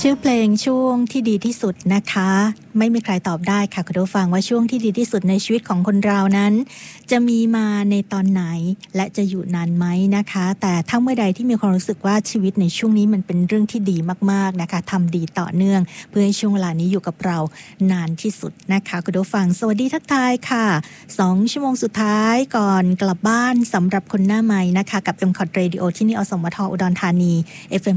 ชื่อเพลงช่วงที่ดีที่สุดนะคะไม่มีใครตอบได้ค่ะคุณผู้ฟังว่าช่วงที่ดีที่สุดในชีวิตของคนเรานั้นจะมีมาในตอนไหนและจะอยู่นานไหมนะคะแต่ถ้าเมื่อใดที่มีความรู้สึกว่าชีวิตในช่วงนี้มันเป็นเรื่องที่ดีมากๆนะคะทำดีต่อเนื่องเพื่อให้ช่วงเวลานี้อยู่กับเรานานที่สุดนะคะคุณผู้ฟังสวัสดีทักทายค่ะ2ชั่วโมงสุดท้ายก่อนกลับบ้านสำหรับคนหน้าใหม่นะคะกับ M-COT Radio ที่นี่อสมทอุดรธานี FM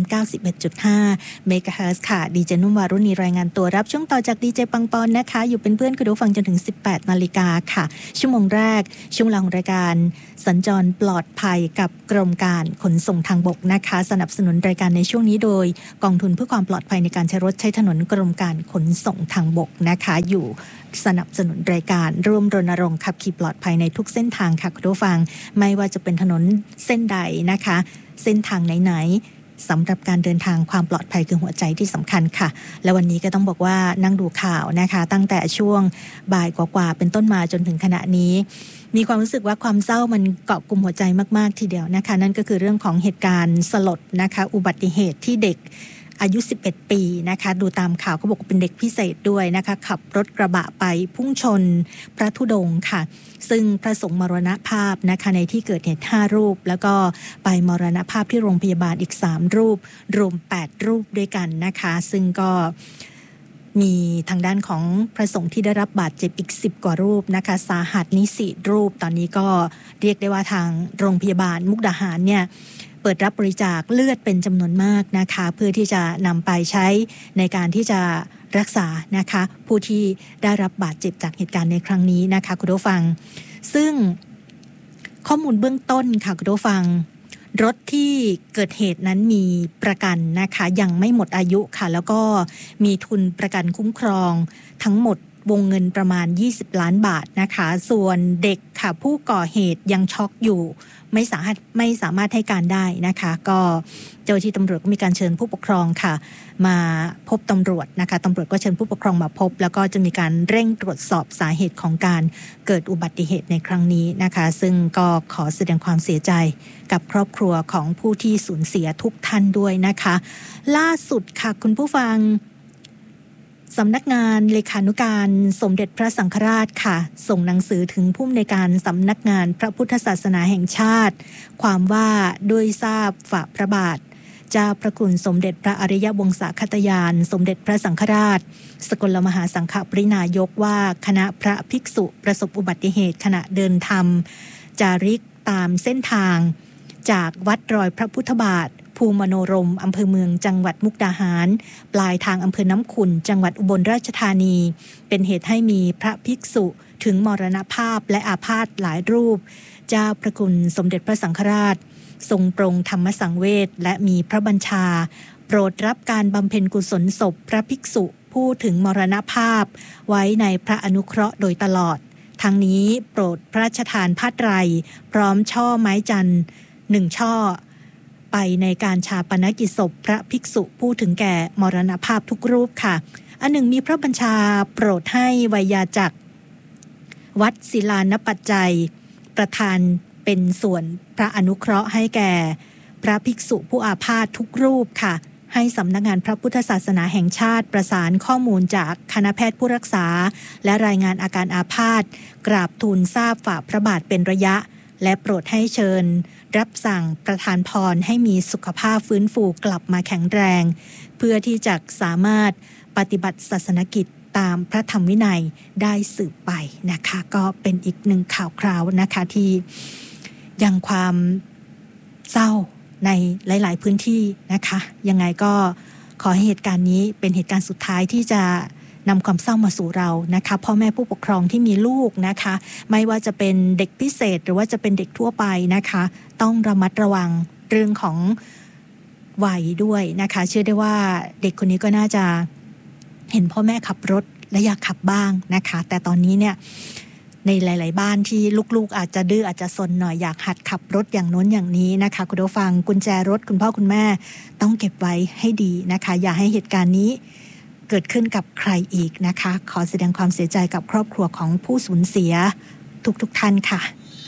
91.5 MHz ค่ะดีเจนุ่มวารุณีรายงานตัวรับช่วงต่อจากดีเจปังปอนนะคะอยู่เป็นเพื่อนคุณผู้ฟังจนถึง 18 นาฬิกาค่ะชั่วโมงแรกช่วงเวลาของรายการสัญจรปลอดภัยกับกรมการขนส่งทางบกนะคะสนับสนุนรายการในช่วงนี้โดยกองทุนเพื่อความปลอดภัยในการใช้รถใช้ถนนกรมการขนส่งทางบกนะคะอยู่สนับสนุนรายการร่วมรณรงค์ขับขี่ปลอดภัยในทุกเส้นทางค่ะคุณผู้ฟังไม่ว่าจะเป็นถนนเส้นใดนะคะเส้นทางไหนๆสำหรับการเดินทางความปลอดภัยคือหัวใจที่สำคัญค่ะและวันนี้ก็ต้องบอกว่านั่งดูข่าวนะคะตั้งแต่ช่วงบ่ายกว่าๆเป็นต้นมาจนถึงขณะนี้มีความรู้สึกว่าความเศร้ามันเกาะกลุ่มหัวใจมากๆทีเดียวนะคะนั่นก็คือเรื่องของเหตุการณ์สลดนะคะอุบัติเหตุที่เด็กอายุ11ปีนะคะดูตามข่าวเขาบอกว่าเป็นเด็กพิเศษด้วยนะคะขับรถกระบะไปพุ่งชนพระธุดงค์ค่ะซึ่งพระสงฆ์มรณภาพนะคะในที่เกิดเหตุ5รูปแล้วก็ไปมรณภาพที่โรงพยาบาลอีก3รูปรวม8รูปด้วยกันนะคะซึ่งก็มีทางด้านของพระสงฆ์ที่ได้รับบาดเจ็บอีก10กว่ารูปนะคะสาหัสนี่4รูปตอนนี้ก็เรียกได้ว่าทางโรงพยาบาลมุกดาหารเนี่ยเปิดรับบริจาคเลือดเป็นจำนวนมากนะคะเพื่อที่จะนำไปใช้ในการที่จะรักษานะคะผู้ที่ได้รับบาดเจ็บจากเหตุการณ์ในครั้งนี้นะคะคุณผู้ฟังซึ่งข้อมูลเบื้องต้นค่ะคุณผู้ฟังรถที่เกิดเหตุนั้นมีประกันนะคะยังไม่หมดอายุค่ะแล้วก็มีทุนประกันคุ้มครองทั้งหมดวงเงินประมาณ20ล้านบาทนะคะส่วนเด็กค่ะผู้ก่อเหตุยังช็อกอยู่ไม่สามารถให้การได้นะคะก็เจ้าหน้าที่ตำรวจก็มีการเชิญผู้ปกครองค่ะมาพบตำรวจนะคะตำรวจก็เชิญผู้ปกครองมาพบแล้วก็จะมีการเร่งตรวจสอบสาเหตุของการเกิดอุบัติเหตุในครั้งนี้นะคะซึ่งก็ขอแสดงความเสียใจกับครอบครัวของผู้ที่สูญเสียทุกท่านด้วยนะคะล่าสุดค่ะคุณผู้ฟังสำนักงานเลขานุการสมเด็จพระสังฆราชค่ะส่งหนังสือถึงผู้อำนวยการสำนักงานพระพุทธศาสนาแห่งชาติความว่าด้วยทราบฝ่าพระบาทเจ้าพระคุณสมเด็จพระอริยวงศาคตยานสมเด็จพระสังฆราชสกลมหาสังฆปรินายกว่าคณะพระภิกษุประสบอุบัติเหตุขณะเดินธรรมจาริกตามเส้นทางจากวัดรอยพระพุทธบาทภูมิมโนรมอำเภอเมืองจังหวัดมุกดาหารปลายทางอำเภอน้ำขุ่นจังหวัดอุบลราชธานีเป็นเหตุให้มีพระภิกษุถึงมรณภาพและอาพาธหลายรูปเจ้าพระคุณสมเด็จพระสังฆราชทรงปรงธรรมสังเวชและมีพระบัญชาโปรดรับการบำเพ็ญกุศลศพพระภิกษุผู้ถึงมรณภาพไว้ในพระอนุเคราะห์โดยตลอดทั้งนี้โปรดพระราชทานผ้าไตรพร้อมช่อไม้จันทร์1ช่อไปในการชาปนกิจศพพระภิกษุผู้ถึงแก่มรณภาพทุกรูปค่ะอันหนึ่งมีพระบัญชาโปรดให้ไวยาจักรวัดศิลานปัจจัยประธานเป็นส่วนพระอนุเคราะห์ให้แก่พระภิกษุผู้อาพาธทุกรูปค่ะให้สำนักงานพระพุทธศาสนาแห่งชาติประสานข้อมูลจากคณะแพทย์ผู้รักษาและรายงานอาการอาพาธกราบทูลทราบฝ่าพระบาทเป็นระยะและโปรดให้เชิญรับสั่งประทานพรให้มีสุขภาพฟื้นฟูกลับมาแข็งแรงเพื่อที่จะสามารถปฏิบัติศาสนกิจตามพระธรรมวินัยได้สืบไปนะคะก็เป็นอีกหนึ่งข่าวคราวนะคะที่ยังความเศร้าในหลายๆพื้นที่นะคะยังไงก็ขอให้เหตุการณ์นี้เป็นเหตุการณ์สุดท้ายที่จะนำความเศร้ามาสู่เรานะคะพ่อแม่ผู้ปกครองที่มีลูกนะคะไม่ว่าจะเป็นเด็กพิเศษหรือว่าจะเป็นเด็กทั่วไปนะคะต้องระมัดระวังเรื่องของวัยด้วยนะคะเชื่อได้ว่าเด็กคนนี้ก็น่าจะเห็นพ่อแม่ขับรถและอยากขับบ้างนะคะแต่ตอนนี้เนี่ยในหลายๆบ้านที่ลูกๆอาจจะดื้ออาจจะซนหน่อยอยากหัดขับรถอย่างโน้นอย่างนี้นะคะคุณผู้ฟังกุญแจรถคุณพ่อคุณแม่ต้องเก็บไว้ให้ดีนะคะอย่าให้เหตุการณ์นี้เกิดขึ้นกับใครอีกนะคะขอแสดงความเสียใจกับครอบครัวของผู้สูญเสียทุกท่านค่ะ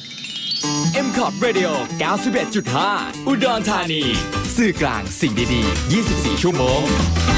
M-COT Radio 91.5 อุดรธานีสื่อกลางสิ่งดีๆ24 ชั่วโมง